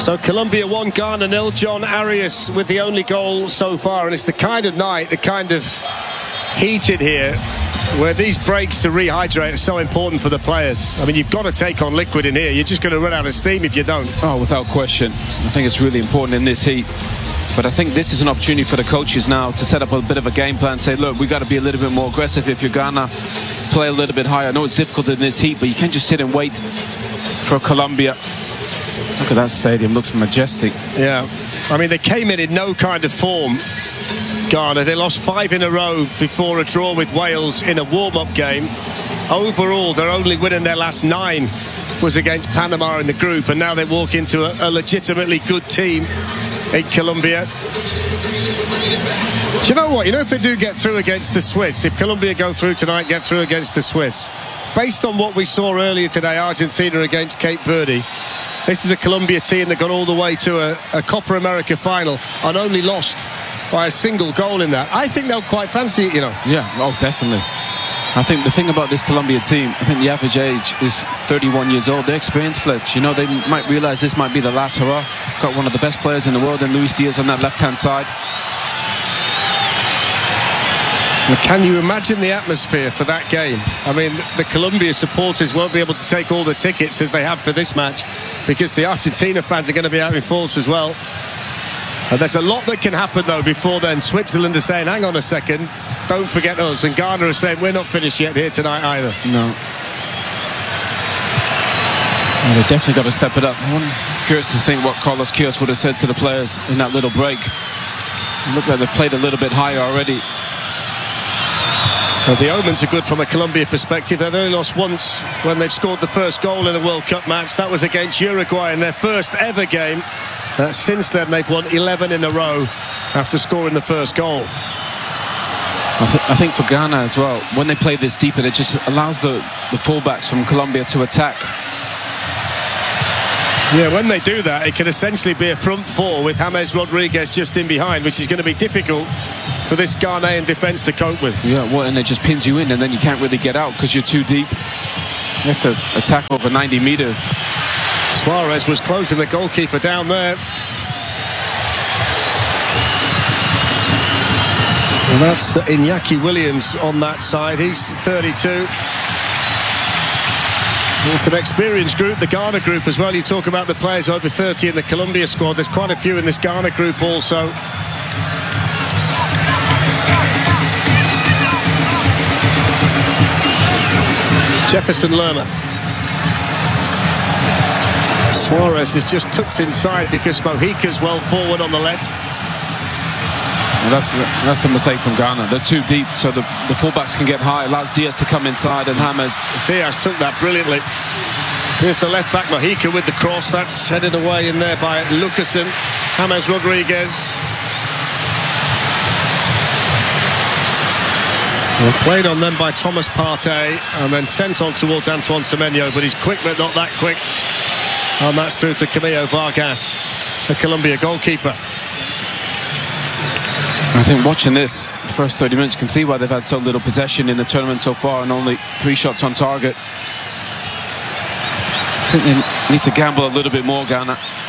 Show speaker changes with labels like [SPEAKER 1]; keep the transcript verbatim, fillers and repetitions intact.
[SPEAKER 1] So Colombia one, Ghana nil. John Arias with the only goal so far, and it's the kind of night, the kind of heat in here where these breaks to rehydrate are so important for the players. I mean, you've got to take on liquid in here. You're just going to run out of steam if you don't.
[SPEAKER 2] Oh, without question. I think it's really important in this heat. But I think this is an opportunity for the coaches now to set up a bit of a game plan. Say, look, we've got to be a little bit more aggressive. If you're Ghana, play a little bit higher. I know it's difficult in this heat, but you can't just sit and wait for Colombia. Look at that stadium. Looks majestic.
[SPEAKER 1] Yeah. I mean, they came in in no kind of form, Ghana. They lost five in a row before a draw with Wales in a warm-up game. Overall, their only win in their last nine was against Panama in the group, and now they walk into a, a legitimately good team in Colombia. Do you know what? You know, if they do get through against the Swiss, if Colombia go through tonight, get through against the Swiss, based on what we saw earlier today, Argentina against Cape Verde, this is a Colombia team that got all the way to a, a Copa America final and only lost by a single goal in that. I think they'll quite fancy it, you know.
[SPEAKER 2] Yeah, oh, definitely. I think the thing about this Colombia team, I think the average age is thirty-one years old. They're experienced, Fletch. You know, they might realise this might be the last hurrah. Got one of the best players in the world in Luis Diaz on that left-hand side.
[SPEAKER 1] Can you imagine the atmosphere for that game? I mean, the Colombia supporters won't be able to take all the tickets as they have for this match, because the Argentina fans are going to be out in force as well. And there's a lot that can happen, though, before then. Switzerland are saying, hang on a second, don't forget us. And Ghana are saying, we're not finished yet here tonight either.
[SPEAKER 2] No. Well, they definitely got to step it up. I'm curious to think what Carlos Queiroz would have said to the players in that little break. It looked like they played a little bit higher already.
[SPEAKER 1] Well, the omens are good from a Colombia perspective. They've only lost once when they've scored the first goal in a World Cup match. That was against Uruguay in their first ever game. Uh, since then, they've won eleven in a row after scoring the first goal.
[SPEAKER 2] I, th I think for Ghana as well, when they play this deeper, it just allows the, the fullbacks from Colombia to attack.
[SPEAKER 1] Yeah, when they do that, it can essentially be a front four with James Rodriguez just in behind, which is going to be difficult for this Ghanaian defence to cope with.
[SPEAKER 2] Yeah, well, and it just pins you in, and then you can't really get out because you're too deep. You have to attack over ninety metres.
[SPEAKER 1] Suarez was closing the goalkeeper down there. And that's Iñaki Williams on that side. He's thirty-two. It's an experienced group, the Ghana group as well. You talk about the players over thirty in the Colombia squad. There's quite a few in this Ghana group also. Jefferson Lerma. Suarez is just tucked inside because Mojica's well forward on the left.
[SPEAKER 2] Well, that's, the, that's the mistake from Ghana. They're too deep, so the, the fullbacks can get high. Allows Diaz to come inside, and James.
[SPEAKER 1] Diaz took that brilliantly. Here's the left back, Mojica, with the cross. That's headed away in there by Lucasen. James Rodriguez. Well, played on them by Thomas Partey and then sent on towards Antoine Semenyo, but he's quick but not that quick. And that's through to Camilo Vargas, the Colombia goalkeeper.
[SPEAKER 2] I think watching this, the first thirty minutes, you can see why they've had so little possession in the tournament so far and only three shots on target. I think they need to gamble a little bit more, Ghana.